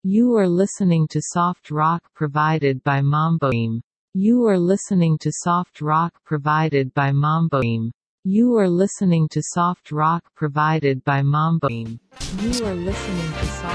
You are listening to soft rock provided by Mamboim. You are listening to soft rock provided by Mamboim. You are listening to soft rock provided by Mamboim. You are listening to soft